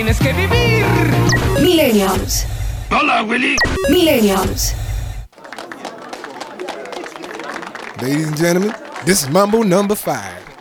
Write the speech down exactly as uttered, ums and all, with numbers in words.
tienes que vivir. Millennials. Hola, Willy. Millennials. Ladies and gentlemen, this is Mambo number five.